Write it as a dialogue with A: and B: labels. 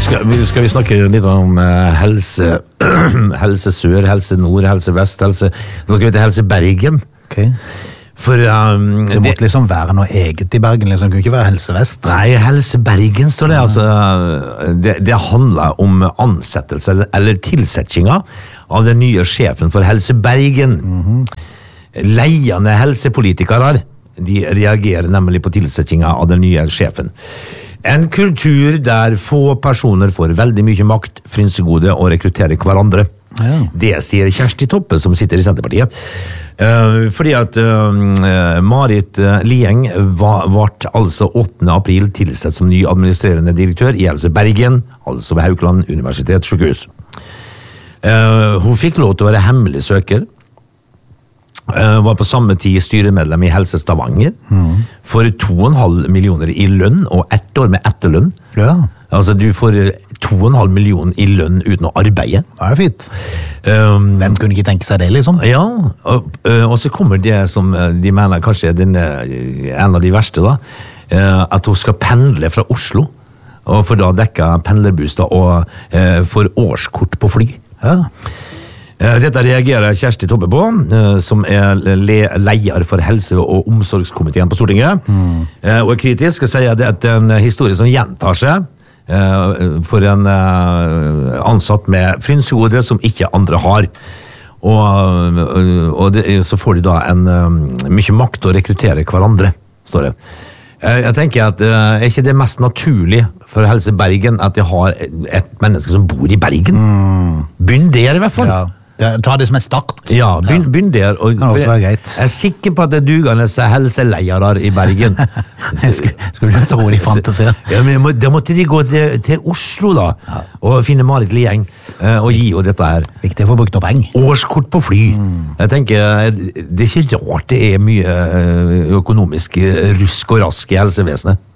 A: Skal vi snakke litt om helse, helse Sør, helse Nord, helse Vest, nå skal vi til helse Bergen.
B: Ok.
A: For
B: det måtte liksom være noe eget i Bergen, liksom. Det kunne ikke være helse Vest.
A: Nei, helse Bergen står det, altså. Det handler om ansettelse eller tilsettinga av den nye sjefen for helse Bergen. Leiende helsepolitikere, de reagerer nemlig på tilsettinga av den nye sjefen. En kultur der få personer får veldig mye makt, frynsegode og rekrutterer hverandre. Ja. Det sier Kjersti Toppe, som sitter i Senterpartiet. Fordi at Marit Lieng ble altså 8. april tilsett som ny administrerende direktør i Helse Bergen, altså ved Haukeland Universitetssykehus. Hun fikk lov til å være hemmelig søker, var på samme tid styremedlem i Helse Stavanger, for 2,5 millioner i lønn og 1 år med etterlønn.
B: Ja.
A: Altså du får 2,5 millioner i lønn uten å arbeide.
B: Det fint. Hvem kunne ikke tenke seg det, liksom?
A: Ja, og så kommer det som de mener kanskje er en av de verste da, at hun skal pendle fra Oslo, og for da dekke pendlerbuss da, og får årskort på fly.
B: Ja.
A: Dette reagerer Kjersti Toppe på, som er leder for helse- og omsorgskomiteen på Stortinget, og er kritisk og sier at det er en historie som gjentar seg for en ansatt med frynsegode som ikke andre har. Og så får de da mye makt å rekruttere hverandre, står det. Jeg tenker at er ikke det mest naturlig for Helse Bergen at de har et menneske som bor i Bergen? Begynn der i hvert fall.
B: Ja. Ta det som en start.
A: Ja, begynn der. Og
B: kan også være greit.
A: Jeg er sikker på at det er dugende helseleiere i Bergen.
B: Skulle du tro de fantaserer?
A: Ja, men da måtte de gå til Oslo da, og finne Marit Lieng og gi henne dette her.
B: Viktig å få brukt noe penger.
A: Årskort på fly. Jeg tenker, det er ikke rart det er mye økonomisk rusk og rask i helsevesenet.